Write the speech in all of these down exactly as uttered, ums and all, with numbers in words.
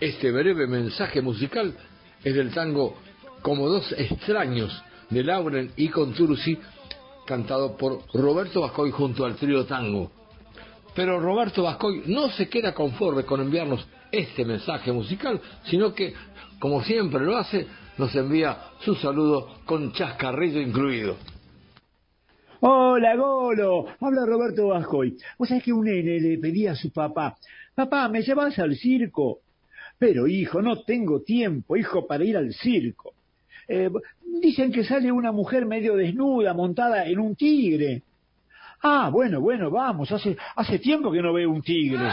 Este breve mensaje musical es del tango Como dos extraños de Lauren y Contursi, cantado por Roberto Bascoy junto al trío Tango. Pero Roberto Bascoy no se queda conforme con enviarnos este mensaje musical, sino que, como siempre lo hace, nos envía su saludo con chascarrillo incluido. Hola, Golo, habla Roberto Bascoy. Vos sabés que un nene le pedía a su papá: papá, ¿me llevas al circo? Pero, hijo, no tengo tiempo, hijo, para ir al circo. Eh, dicen que sale una mujer medio desnuda, montada en un tigre. Ah, bueno, bueno, vamos, hace, hace tiempo que no veo un tigre.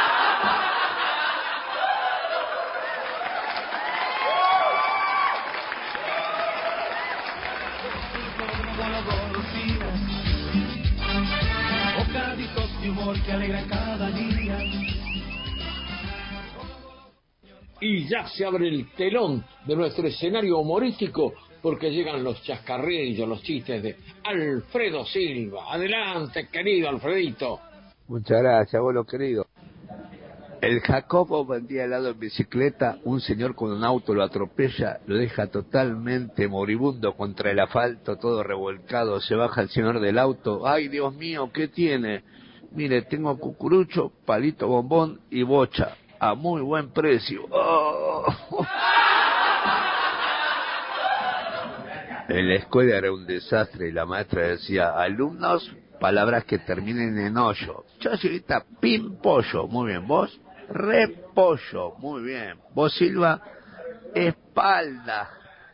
Y ya se abre el telón de nuestro escenario humorístico, porque llegan los chascarrillos, los chistes de Alfredo Silva. Adelante, querido Alfredito. Muchas gracias, abuelo querido. El Jacobo vendía helado en bicicleta, un señor con un auto lo atropella, lo deja totalmente moribundo contra el asfalto, todo revolcado, se baja el señor del auto. ¡Ay, Dios mío, qué tiene! Mire, tengo cucurucho, palito bombón y bocha, a muy buen precio. ¡Oh! En la escuela era un desastre y la maestra decía: alumnos, palabras que terminen en hoyo. Yo, señorita, pimpollo, muy bien. ¿Vos? Repollo, muy bien. ¿Vos, Silva? Espalda.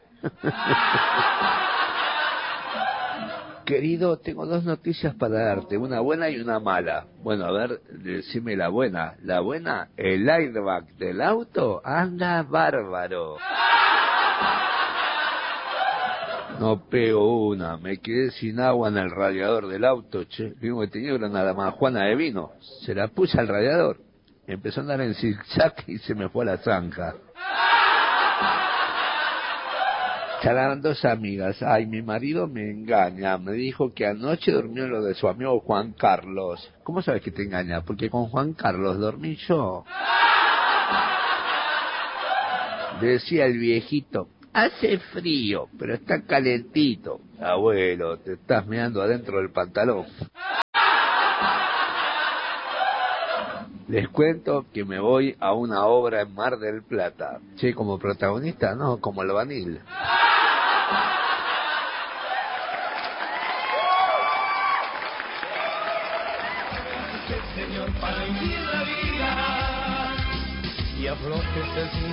Querido, tengo dos noticias para darte, una buena y una mala. Bueno, a ver, decime la buena. La buena, el airbag del auto anda bárbaro. No pego una, me quedé sin agua en el radiador del auto, che. Lo único que tenía era una damajuana de vino. Se la puse al radiador. Empezó a andar en zigzag y se me fue a la zanja. Charlaron dos amigas. Ay, mi marido me engaña. Me dijo que anoche durmió en lo de su amigo Juan Carlos. ¿Cómo sabes que te engaña? Porque con Juan Carlos dormí yo. Decía el viejito: hace frío, pero está calentito. Abuelo, te estás meando adentro del pantalón. Les cuento que me voy a una obra en Mar del Plata. Che, como protagonista, no, como albanil. Señor, para vivir la vida y aflojes el